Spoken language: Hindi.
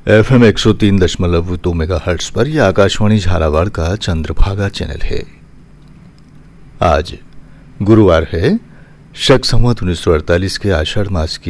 FM 103.2 मेगाहर्ट्ज पर यह आकाशवाणी झालावाड़ का चंद्रभागा चैनल है। आज गुरुवार है, शक संवत 1948 के आषाढ़ मास की